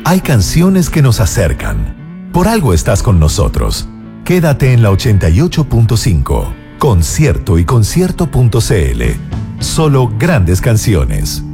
Hay canciones que nos acercan. Por algo estás con nosotros. Quédate en la 88.5. Concierto y concierto.cl. Solo grandes canciones.